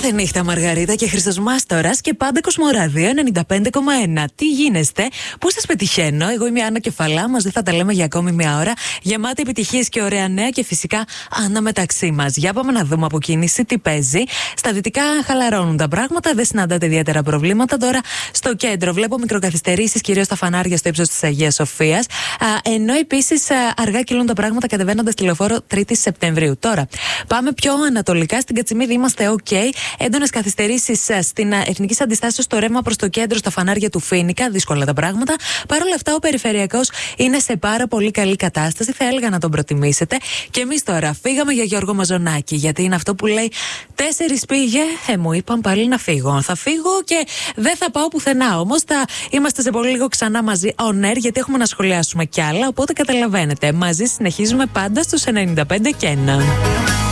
Κάθε νύχτα Μαργαρίτα και Χριστός Μάστορας και πάντα Κοσμοράδιο 95,1. Τι γίνεστε, πού σας πετυχαίνω? Εγώ είμαι η Άννα Κεφαλά, μαζί θα τα λέμε για ακόμη μια ώρα. Γεμάτη επιτυχίες και ωραία νέα και φυσικά Άννα μεταξύ μας. Για πάμε να δούμε από κίνηση τι παίζει. Στα δυτικά χαλαρώνουν τα πράγματα, δεν συναντάτε ιδιαίτερα προβλήματα. Τώρα στο κέντρο βλέπω μικροκαθυστερήσεις, κυρίως στα φανάρια στο ύψος της Αγίας Σοφίας. Ενώ επίσης αργά κυλούν τα πράγματα κατεβαίνοντας τη λεωφόρο 3η Σεπτεμβρίου. Τώρα πάμε πιο ανατολικά, στην Κατσιμίδη είμαστε OK. Έντονες καθυστερήσεις στην Εθνικής Αντιστάσεως στο ρεύμα προς το κέντρο, στα φανάρια του Φοίνικα. Δύσκολα τα πράγματα. Παρ' όλα αυτά, ο περιφερειακός είναι σε πάρα πολύ καλή κατάσταση. Θα έλεγα να τον προτιμήσετε. Και εμείς τώρα φύγαμε για Γιώργο Μαζονάκη. Γιατί είναι αυτό που λέει: 4 πήγε, μου είπαν πάλι να φύγω. Θα φύγω και δεν θα πάω πουθενά. Όμως θα είμαστε σε πολύ λίγο ξανά μαζί on air, γιατί έχουμε να σχολιάσουμε κι άλλα. Οπότε καταλαβαίνετε, μαζί συνεχίζουμε πάντα στους 95 και 1.